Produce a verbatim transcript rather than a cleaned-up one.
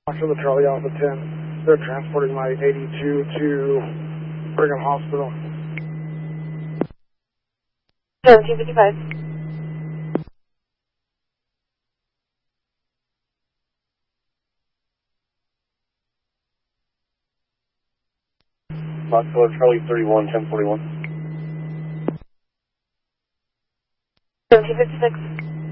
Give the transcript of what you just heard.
After the Charlie Alpha ten, they're transporting my eighty-two to Brigham Hospital. seventeen fifty-five. Foxtrot Charlie thirty-one, ten forty-one. seventeen fifty-six.